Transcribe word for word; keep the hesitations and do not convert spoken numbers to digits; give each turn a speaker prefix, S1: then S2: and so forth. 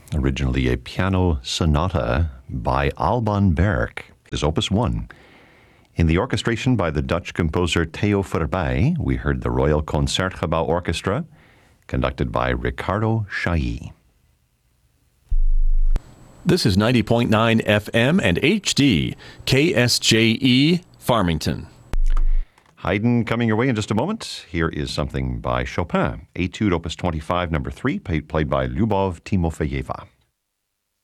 S1: originally a piano sonata by Alban Berg, is Opus one. In the orchestration by the Dutch composer Theo Verbeij, we heard the Royal Concertgebouw Orchestra, conducted by Ricardo Chailly.
S2: This is ninety point nine F M and H D, K S J E, Farmington.
S1: Haydn coming your way in just a moment. Here is something by Chopin, Etude Opus twenty-five, number three, played by Lyubov Timofeyeva.